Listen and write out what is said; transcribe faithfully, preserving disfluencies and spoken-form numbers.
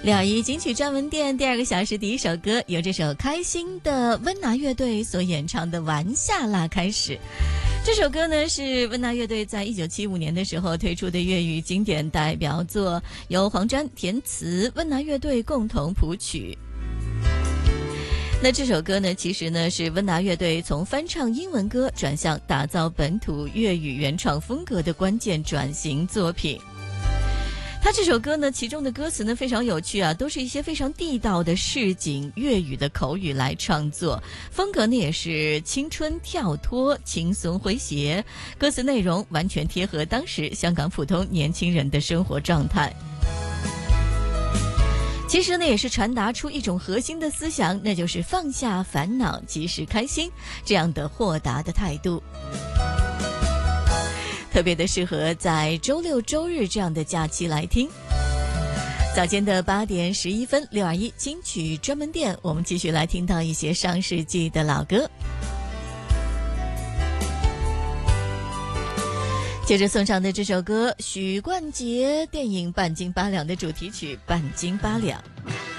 六二一金曲专门店第二个小时第一首歌，由这首开心的温拿乐队所演唱的《玩下啦》开始。这首歌呢是温拿乐队在一九七五年的时候推出的粤语经典代表作，由黄沾填词，温拿乐队共同谱曲。那这首歌呢，其实呢是温拿乐队从翻唱英文歌转向打造本土粤语原创风格的关键转型作品。他这首歌呢，其中的歌词呢非常有趣啊，都是一些非常地道的市井粤语的口语来创作，风格呢也是青春跳脱、轻松诙谐，歌词内容完全贴合当时香港普通年轻人的生活状态。其实呢，也是传达出一种核心的思想，那就是放下烦恼，及时开心，这样的豁达的态度。特别的适合在周六周日这样的假期来听。早间的八点十一分，六二一金曲专门店，我们继续来听到一些上世纪的老歌。接着送上的这首歌，许冠杰电影《半斤八两》的主题曲《半斤八两》。